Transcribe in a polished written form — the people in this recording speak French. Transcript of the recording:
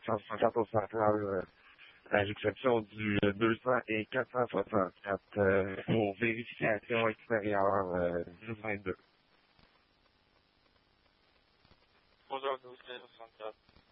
164 au central, à l'exception du 200 et 464 pour vérification extérieure 1022. Bonjour, 12 64.